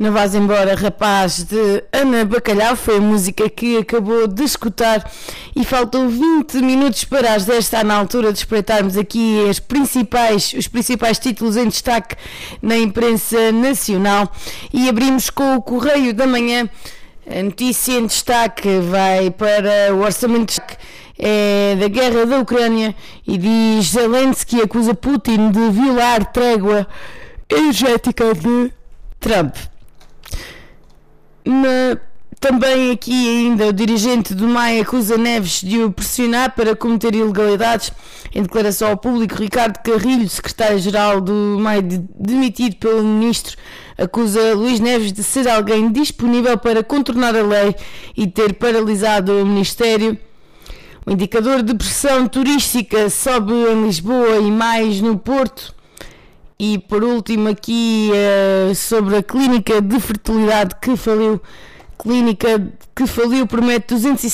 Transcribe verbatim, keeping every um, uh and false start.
Não vás embora, rapaz, de Ana Bacalhau, foi a música que acabou de escutar e faltam vinte minutos para as dez, está na altura de espreitarmos aqui as principais, os principais títulos em destaque na imprensa nacional e abrimos com o Correio da Manhã. A notícia em destaque vai para o orçamento é da guerra da Ucrânia e diz: Zelensky acusa Putin de violar trégua energética de Trump. Na, também aqui ainda o dirigente do M A I acusa Neves de o pressionar para cometer ilegalidades. Em declaração ao público, Ricardo Carrilho, secretário-geral do M A I demitido pelo ministro, acusa Luís Neves de ser alguém disponível para contornar a lei e ter paralisado o Ministério. O indicador de pressão turística sobe em Lisboa e mais no Porto. E por último aqui uh, sobre a clínica de fertilidade que faliu, clínica que faliu promete duzentos e